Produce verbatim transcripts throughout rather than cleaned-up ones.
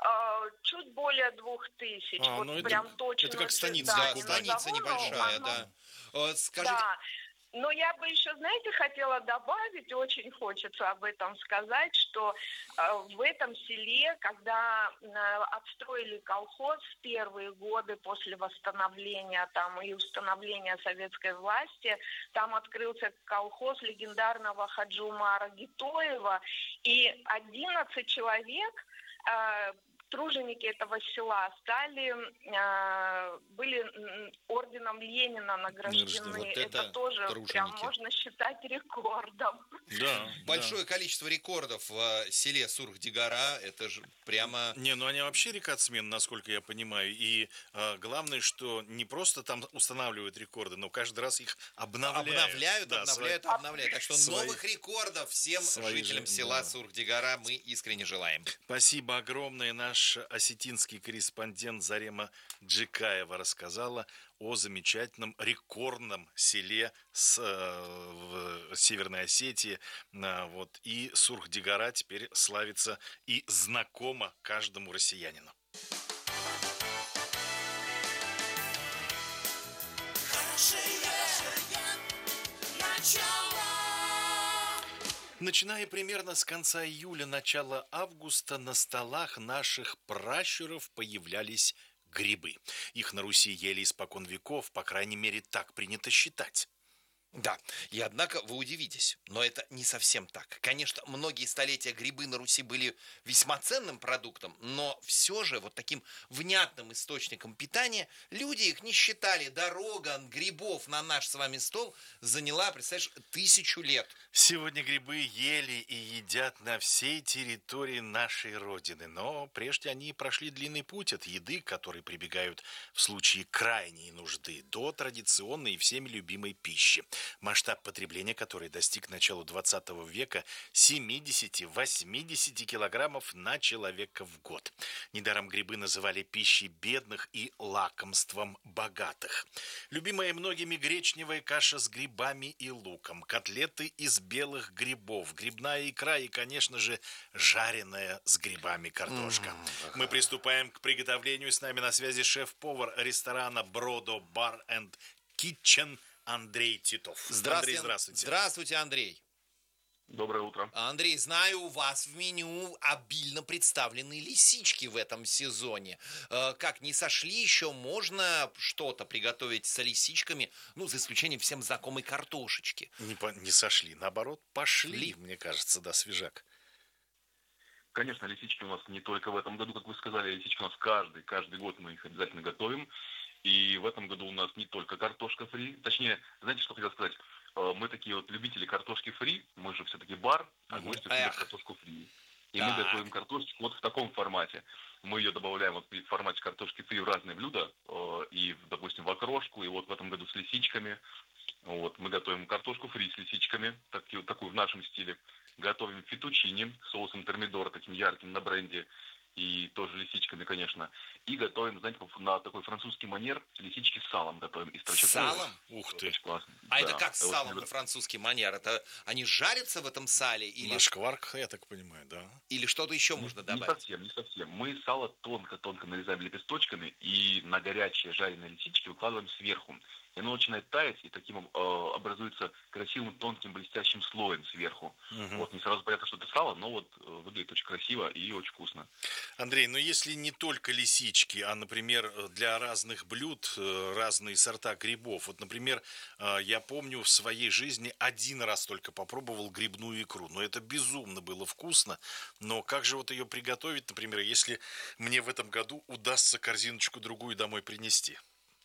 э, чуть более двух тысяч. А, Вот ну это, прям точно, это как станица да, Да, не какого-нибудь. станица назову, но небольшая, оно, да. Э, Скажите, да. Но я бы еще, знаете, хотела добавить, очень хочется об этом сказать, что э, в этом селе, когда э, отстроили колхоз в первые годы после восстановления там и установления советской власти, там открылся колхоз легендарного Хаджи Умара Гитоева, и одиннадцать человек, э, труженики этого села, стали, э, были м, орденом Ленина награждены. вот Это это тоже прям труженики. можно считать рекордом. Да, Большое количество рекордов в э, селе Сурх-Дигара. Это же прямо... да. Не, ну они вообще рекордсмены, насколько я понимаю. И э, главное, что не просто там устанавливают рекорды, но каждый раз их обновляют. Обновляют, Да, обновляют, свои- обновляют. Так что свои- новых рекордов всем свои жителям же, села да. Сурх-Дигара мы искренне желаем. Спасибо огромное. Наш осетинский корреспондент Зарема Джикаева рассказала о замечательном рекордном селе с, э, в Северной Осетии. А, вот, и Сурх-Дигара теперь славится и знакома каждому россиянину. Начиная примерно с конца июля, начала августа на столах наших пращуров появлялись грибы. Их на Руси ели испокон веков, по крайней мере, так принято считать. Да, и однако вы удивитесь, но это не совсем так. Конечно, многие столетия грибы на Руси были весьма ценным продуктом, но все же вот таким внятным источником питания люди их не считали. Дорога грибов на наш с вами стол заняла, представляешь, тысячу лет. Сегодня грибы ели и едят на всей территории нашей Родины, но прежде они прошли длинный путь от еды, к которой прибегают в случае крайней нужды, до традиционной и всеми любимой пищи, масштаб потребления которой достиг к началу двадцатого века семьдесят-восемьдесят килограммов на человека в год. Недаром грибы называли пищей бедных и лакомством богатых. Любимая многими гречневая каша с грибами и луком, котлеты из белых грибов, грибная икра и, конечно же, жареная с грибами картошка. Mm-hmm. Мы приступаем к приготовлению. С нами на связи шеф-повар ресторана Бродо Бар энд Kitchen Андрей Титов. Здравствуйте, Андрей, здравствуйте. Здравствуйте, Андрей. Доброе утро. Андрей, знаю, у вас в меню обильно представлены лисички в этом сезоне. Э, как, не сошли еще? Можно что-то приготовить с лисичками? Ну, за исключением всем знакомой картошечки. Не, по, не сошли, наоборот, пошли, Ли? мне кажется, да, свежак. Конечно, лисички у нас не только в этом году, как вы сказали, лисички у нас каждый, каждый год мы их обязательно готовим. И в этом году у нас не только картошка фри, точнее, знаете, что хотел сказать? Мы такие вот любители картошки фри, мы же все-таки бар, а гости любят картошку фри. И так. мы готовим картошечку вот в таком формате. Мы ее добавляем вот в формате картошки фри в разные блюда, и, допустим, в окрошку, и вот в этом году с лисичками. Вот, мы готовим картошку фри с лисичками, так, такую в нашем стиле. Готовим фетучини с соусом термидора, таким ярким на бренде, и тоже лисичками, конечно. И готовим, знаете, на такой французский манер лисички с салом готовим. Из с салом? Ух ты. Очень классно. А да, это как с это салом очень... на французский манер? Это они жарятся в этом сале? Или... На шкварк, я так понимаю, да. Или что-то еще можно не, добавить? Не совсем, не совсем. Мы сало тонко-тонко нарезаем лепесточками и на горячие жареные лисички выкладываем сверху. И оно начинает таять, и таким э, образуется красивым, тонким, блестящим слоем сверху. Угу. Вот, не сразу понятно, что это сало, но вот э, выглядит очень красиво и очень вкусно. Андрей, ну если не только лисички, а, например, для разных блюд разные сорта грибов. Вот, например, я помню в своей жизни один раз только попробовал грибную икру. Но это безумно было вкусно. Но как же вот ее приготовить, например, если мне в этом году удастся корзиночку другую домой принести?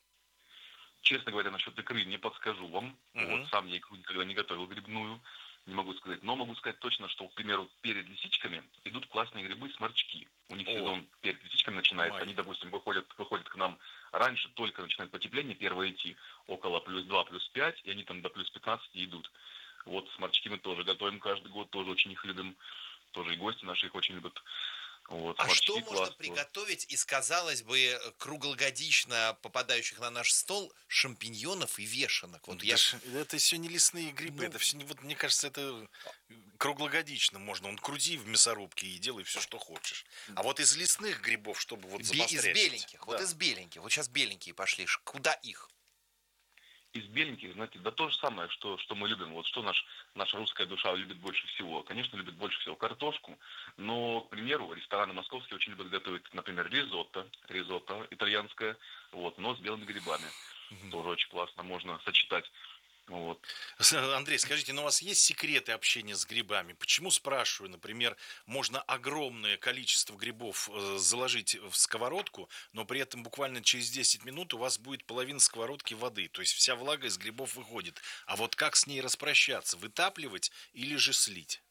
Честно говоря, насчет икры не подскажу вам. Uh-huh. Вот сам я икру никогда не готовил грибную, не могу сказать. Но могу сказать точно, что, к примеру, перед лисичками идут классные грибы, сморчки. У них oh. сезон перед лисичками начинается. Oh. Они, допустим, выходят, выходят к нам раньше, только начинает потепление первое идти, около плюс два, плюс пять, и они там до плюс пятнадцати идут. Вот сморчки мы тоже готовим каждый год, тоже очень их любим. Тоже и гости наши их очень любят. Вот, А сморчки что можно классные. приготовить из, казалось бы, круглогодично попадающих на наш стол шампиньонов и вешенок? Вот Да я... ж это все не лесные грибы, Ну, это все, вот мне кажется, это круглогодично можно. Он крути в мясорубке и делай все, что хочешь. А вот из лесных грибов, чтобы вот бе- из забострячить. беленьких, вот Да. из беленьких. Вот сейчас беленькие пошли. Ш- Куда их? Из беленьких, знаете, да то же самое, что, что мы любим. Вот что наш, наша русская душа любит больше всего. Конечно, любит больше всего картошку, но, к примеру, рестораны московские очень любят готовить, например, ризотто, ризотто итальянское, вот, но с белыми грибами. Тоже очень классно, можно сочетать. Вот. С- Андрей, скажите, ну у вас есть секреты общения с грибами? Почему, спрашиваю, например, можно огромное количество грибов э, заложить в сковородку, но при этом буквально через десять минут у вас будет половина сковородки воды, то есть вся влага из грибов выходит. А вот как с ней распрощаться? Вытапливать или же слить?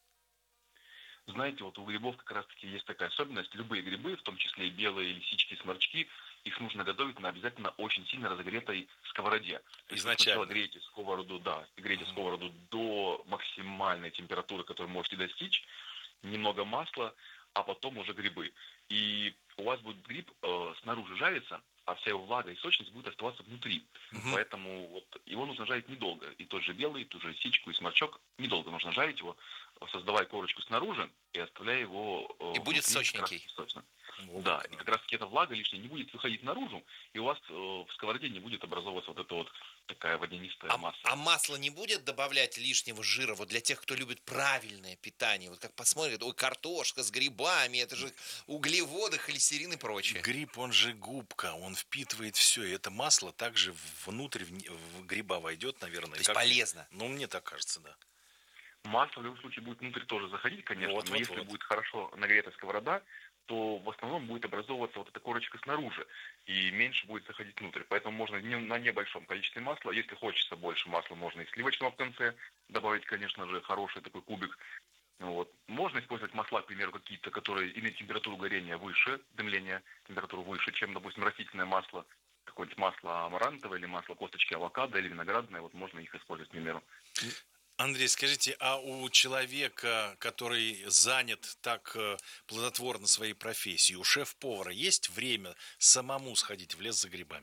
Знаете, вот у грибов как раз-таки есть такая особенность. Любые грибы, в том числе и белые лисички, сморчки, их нужно готовить на обязательно очень сильно разогретой сковороде. То есть вы Изначально. сначала греете сковороду, да, греете Мгм. сковороду до максимальной температуры, которую можете достичь, немного масла, а потом уже грибы. И у вас будет гриб э, снаружи жариться, а вся его влага и сочность будет оставаться внутри. Мгм. Поэтому вот его нужно жарить недолго. И тот же белый, ту же лисичку и сморчок, недолго нужно жарить его, создавая корочку снаружи и оставляя его э, И будет внутри как раз сочненький. сочно. Во Да, как и надо. как раз таки эта влага лишняя не будет выходить наружу, и у вас э, в сковороде не будет образовываться вот эта вот такая водянистая А, масса. а масло не будет добавлять лишнего жира? Вот для тех, кто любит правильное питание. Вот как посмотрят, ой, картошка с грибами, это же углеводы, холестерин и прочее. Гриб, он же губка, он впитывает все, и это масло также внутрь в, не- в гриба войдет, наверное. То есть как- полезно. Ну, мне так кажется, да. Масло в любом случае будет внутрь тоже заходить, конечно, Вот, но вот, если вот. будет хорошо нагрета сковорода, то в основном будет образовываться вот эта корочка снаружи, и меньше будет заходить внутрь. Поэтому можно не- на небольшом количестве масла, если хочется больше масла, можно и сливочного в конце добавить, конечно же, хороший такой кубик. Вот. Можно использовать масла, к примеру, какие-то, которые имеют температуру горения выше, дымления, температуру выше, чем, допустим, растительное масло, какое-нибудь масло амарантовое или масло косточки авокадо или виноградное, вот можно их использовать, к примеру. Андрей, скажите, а у человека, который занят так э, плодотворно своей профессией, у шеф-повара есть время самому сходить в лес за грибами?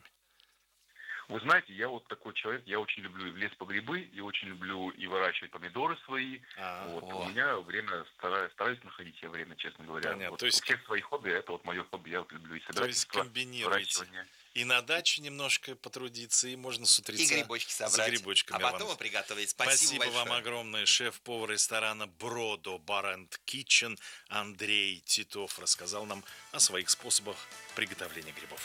Вы знаете, я вот такой человек, я очень люблю в лес по грибы, и очень люблю и выращивать помидоры свои. А, Вот. о. У меня время, стараюсь, стараюсь находить я время, честно говоря. Понятно. Вот. То есть У всех свои хобби, это вот мое хобби, я вот люблю и то есть собирательство, комбинируете. выращивание. И на даче немножко потрудиться, и можно с И утреца грибочки за собрать. грибочками. А потом Аван. и приготовить. Спасибо, Спасибо большое. вам огромное. Шеф-повар ресторана Бродо Бар энд Kitchen Андрей Титов рассказал нам о своих способах приготовления грибов.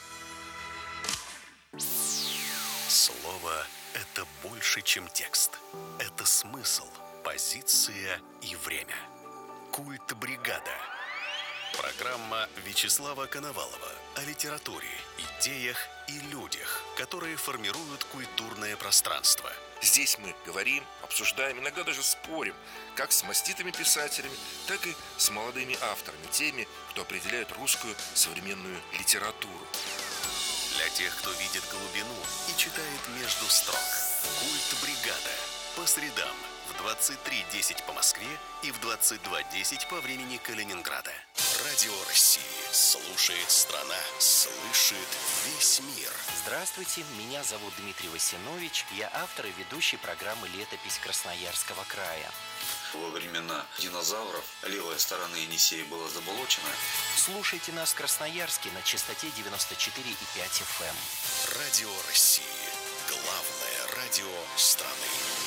Слово – это больше, чем текст. Это смысл, позиция и время. Культ бригада. Программа Вячеслава Коновалова о литературе, идеях и людях, которые формируют культурное пространство. Здесь мы говорим, обсуждаем, иногда даже спорим, как с маститыми писателями, так и с молодыми авторами, теми, кто определяет русскую современную литературу. Для тех, кто видит глубину и читает между строк. Культ бригада. По средам в двадцать три десять по Москве и в двадцать два десять по времени Калининграда. Радио России. Слушает страна. Слышит весь мир. Здравствуйте, меня зовут Дмитрий Васинович. Я автор и ведущий программы «Летопись Красноярского края». Во времена динозавров левая сторона Енисея была заболочена. Слушайте нас в Красноярске на частоте девяносто четыре и пять эф эм. Радио России. Главное радио страны.